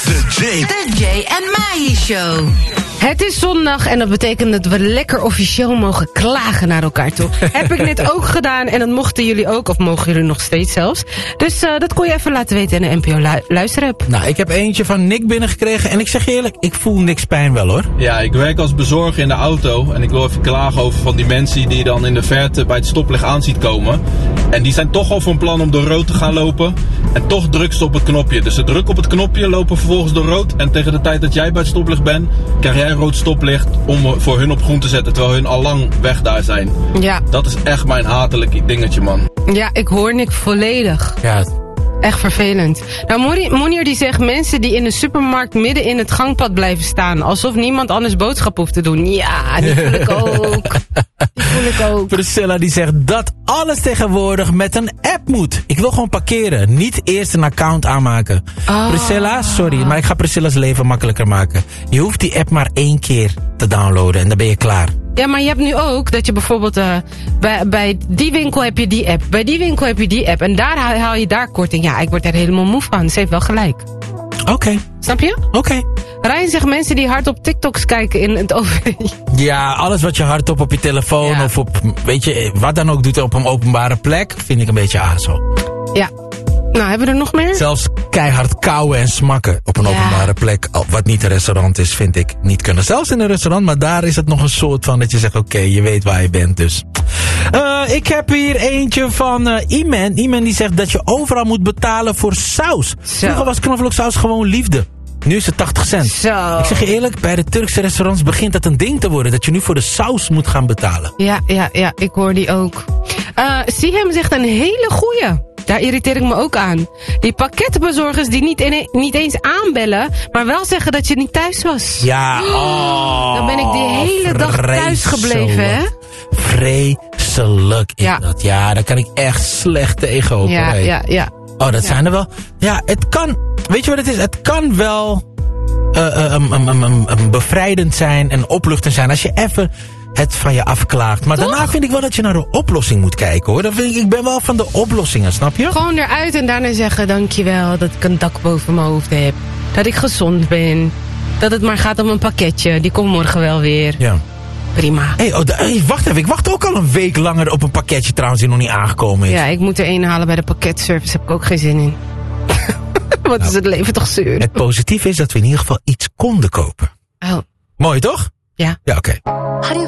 De Jay en Mahi Show. Het is zondag en dat betekent dat we lekker officieel mogen klagen naar elkaar toe. Heb ik net ook gedaan en dat mochten jullie ook, of mogen jullie nog steeds zelfs. Dus dat kon je even laten weten in de NPO luisterapp. Nou, ik heb eentje van Nick binnengekregen en ik zeg je eerlijk, ik voel niks pijn wel hoor. Ja, ik werk als bezorger in de auto en ik wil even klagen over van die mensen die je dan in de verte bij het stoplicht aan ziet komen. En die zijn toch al van plan om door rood te gaan lopen en toch drukken ze op het knopje. Dus ze drukken op het knopje, lopen vervolgens door rood en tegen de tijd dat jij bij het stoplicht bent, krijg jij een rood stoplicht om voor hun op groen te zetten, terwijl hun al lang weg daar zijn. Ja. Dat is echt mijn hatelijke dingetje, man. Ja, ik hoor Nick volledig. Ja. Echt vervelend. Nou, Monier die zegt mensen die in de supermarkt midden in het gangpad blijven staan. Alsof niemand anders boodschap hoeft te doen. Ja, die voel ik ook. Die voel ik ook. Priscilla die zegt dat alles tegenwoordig met een app moet. Ik wil gewoon parkeren. Niet eerst een account aanmaken. Oh. Priscilla, sorry, maar ik ga Priscilla's leven makkelijker maken. Je hoeft die app maar 1 keer te downloaden en dan ben je klaar. Ja, maar je hebt nu ook dat je bijvoorbeeld bij die winkel heb je die app. Bij die winkel heb je die app. En daar haal je daar korting. Ja, ik word er helemaal moe van. Ze heeft wel gelijk. Oké. Snap je? Oké. Ryan zegt mensen die hard op TikToks kijken in het OV. Ja, alles wat je hardop op je telefoon of op, weet je, wat dan ook doet op een openbare plek, vind ik een beetje aso. Ja. Nou, hebben we er nog meer? Zelfs keihard kauwen en smakken op een openbare plek, wat niet een restaurant is, vind ik niet kunnen. Zelfs in een restaurant, maar daar is het nog een soort van dat je zegt, oké, je weet waar je bent dus. Ik heb hier eentje van Iman. Iman die zegt dat je overal moet betalen voor saus. Vroeger was knoflooksaus gewoon liefde. Nu is het 80 cent. Zo. Ik zeg je eerlijk, bij de Turkse restaurants begint dat een ding te worden. Dat je nu voor de saus moet gaan betalen. Ja, ik hoor die ook. Sihem zegt een hele goeie. Daar irriteer ik me ook aan. Die pakketbezorgers die niet eens aanbellen, maar wel zeggen dat je niet thuis was. Ja, dan ben ik die hele dag thuis gebleven, hè? Vreselijk is dat. Ja, daar kan ik echt slecht tegenop. Ja. Oh, dat zijn er wel. Ja, het kan, weet je wat het is? Het kan wel bevrijdend zijn en opluchtend zijn als je even het van je afklaagt. Maar daarna vind ik wel dat je naar de oplossing moet kijken, hoor. Ik ben wel van de oplossingen, snap je? Gewoon eruit en daarna zeggen, dankjewel dat ik een dak boven mijn hoofd heb. Dat ik gezond ben. Dat het maar gaat om een pakketje. Die komt morgen wel weer. Ja. Prima. Hey, wacht even. Ik wacht ook al een week langer op een pakketje trouwens die nog niet aangekomen is. Ja, ik moet er een halen bij de pakketservice. Heb ik ook geen zin in. Wat is het leven toch zuur. Het positieve is dat we in ieder geval iets konden kopen. Oh. Mooi, toch? Ja. Ja, oké.